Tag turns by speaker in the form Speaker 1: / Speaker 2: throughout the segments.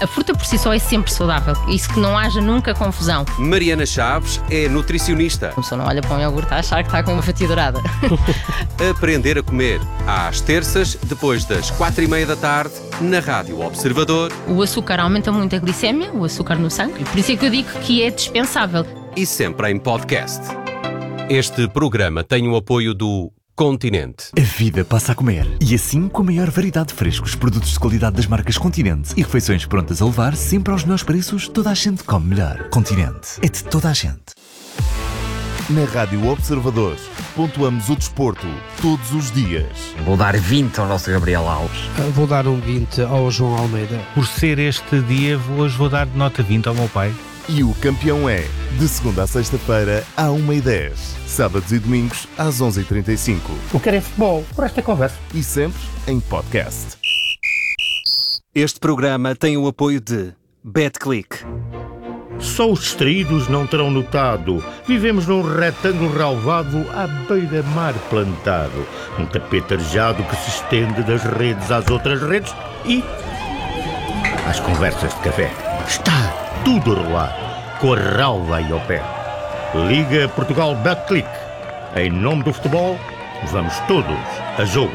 Speaker 1: A fruta por si só é sempre saudável. Isso que não haja nunca confusão.
Speaker 2: Mariana Chaves é nutricionista.
Speaker 1: A pessoa não olha para um iogurte a achar que está com uma fatia dourada.
Speaker 2: Aprender a comer. Às terças, depois das 4:30 da tarde, na Rádio Observador.
Speaker 1: O açúcar aumenta muito a glicémia, o açúcar no sangue. Por isso é que eu digo que é dispensável.
Speaker 2: E sempre em podcast. Este programa tem o apoio do Continente.
Speaker 3: A vida passa a comer. E assim, com a maior variedade de frescos, produtos de qualidade das marcas Continente e refeições prontas a levar, sempre aos melhores preços, toda a gente come melhor. Continente. É de toda a gente.
Speaker 4: Na Rádio Observador, pontuamos o desporto todos os dias.
Speaker 5: Vou dar 20 ao nosso Gabriel Alves.
Speaker 6: Vou dar um 20 ao João Almeida.
Speaker 7: Por ser este dia, hoje vou dar nota 20 ao meu pai.
Speaker 4: E o campeão é, de segunda a sexta-feira, à 1h10. Sábados e domingos, às 11h35.
Speaker 8: O que é futebol, por esta conversa.
Speaker 4: E sempre em podcast.
Speaker 2: Este programa tem o apoio de BetClick.
Speaker 9: Só os distraídos não terão notado. Vivemos num retângulo relvado à beira-mar plantado. Um tapete arejado que se estende das redes às outras redes e às conversas de café. Está tudo a rolar, com a relva aí ao pé. Liga Portugal BetClick. Em nome do futebol, vamos todos a jogo.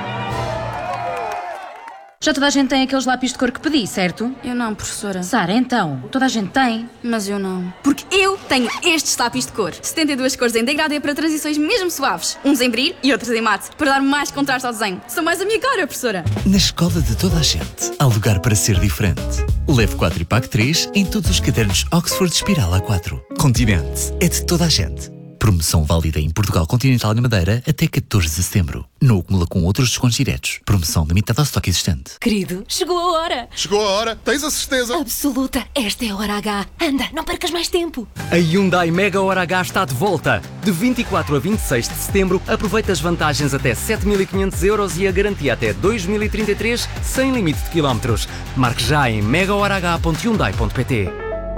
Speaker 10: Já toda a gente tem aqueles lápis de cor que pedi, certo?
Speaker 11: Eu não, professora.
Speaker 10: Sara, então, toda a gente tem?
Speaker 11: Mas eu não. Porque eu tenho estes lápis de cor. 72 cores em degradê para transições mesmo suaves. Uns em brilho e outros em mate, para dar mais contraste ao desenho. São mais a minha cara, professora.
Speaker 3: Na escola de toda a gente, há lugar para ser diferente. Leve 4 e pague 3 em todos os cadernos Oxford Espiral A4. Continente. É de toda a gente. Promoção válida em Portugal Continental e na Madeira até 14 de setembro. Não acumula com outros descontos diretos. Promoção limitada ao estoque existente.
Speaker 10: Querido, chegou a hora.
Speaker 4: Chegou a hora, tens a certeza?
Speaker 10: Absoluta, esta é a hora H. Anda, não percas mais tempo.
Speaker 12: A Hyundai Mega Hora H está de volta. De 24 a 26 de setembro, aproveita as vantagens até 7.500 euros e a garantia até 2033, sem limite de quilómetros. Marque já em megahorah.hyundai.pt.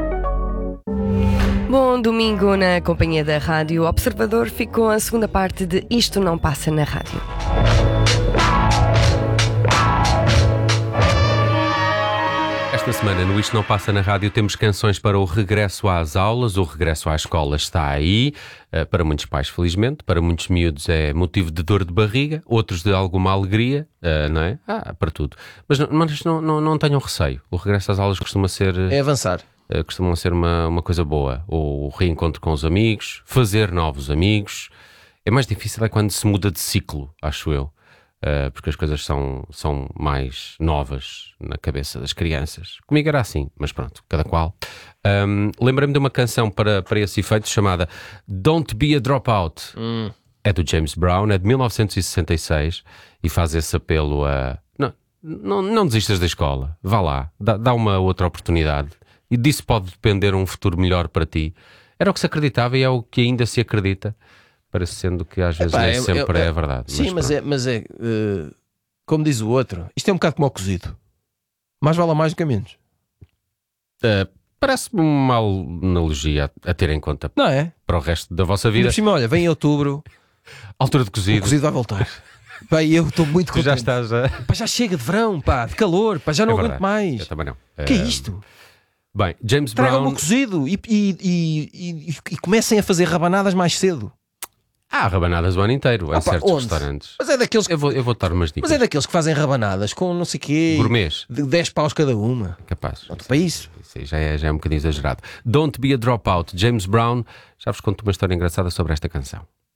Speaker 13: Bom domingo na companhia da Rádio Observador. Ficou a segunda parte de Isto Não Passa na Rádio.
Speaker 2: Esta semana no Isto Não Passa na Rádio temos canções para o regresso às aulas. O regresso à escola está aí, para muitos pais felizmente, para muitos miúdos é motivo de dor de barriga, outros de alguma alegria, não é? Para tudo. Mas não tenham receio, o regresso às aulas costuma ser...
Speaker 14: É avançar.
Speaker 2: Costumam ser uma coisa boa. O reencontro com os amigos, fazer novos amigos. É mais difícil quando se muda de ciclo, acho eu. Porque as coisas são mais novas na cabeça das crianças. Comigo era assim, mas pronto, cada qual. Lembrei-me de uma canção para esse efeito chamada Don't Be a Dropout. É do James Brown, é de 1966 e faz esse apelo a... Não desistas da escola, vá lá, dá uma outra oportunidade. E disso pode depender um futuro melhor para ti. Era o que se acreditava e é o que ainda se acredita, parecendo que às vezes nem sempre é a verdade.
Speaker 14: Sim, mas é como diz o outro, isto é um bocado como ao cozido. Mais vale a mais do que a menos.
Speaker 2: Parece-me uma analogia a ter em conta,
Speaker 14: não é?
Speaker 2: Para o resto da vossa vida.
Speaker 14: Por cima, olha, vem em outubro,
Speaker 2: altura de cozido.
Speaker 14: O cozido vai voltar. Pá, eu estou muito contente.
Speaker 2: Já estás a...
Speaker 14: Pá, já chega de verão, pá, de calor, pá, já não aguento mais.
Speaker 2: Eu também não.
Speaker 14: Que é isto?
Speaker 2: Bem, James
Speaker 14: Tragam
Speaker 2: Brown...
Speaker 14: o cozido e comecem a fazer rabanadas mais cedo.
Speaker 2: Há rabanadas o ano inteiro em certos restaurantes.
Speaker 14: Mas é daqueles que...
Speaker 2: Eu vou dar umas dicas.
Speaker 14: Mas é daqueles que fazem rabanadas com não sei o quê.
Speaker 2: Gourmets.
Speaker 14: De 10 paus cada uma.
Speaker 2: Capaz.
Speaker 14: Para isso.
Speaker 2: Isso já é um bocadinho exagerado. Don't Be a Dropout. James Brown. Já vos conto uma história engraçada sobre esta canção.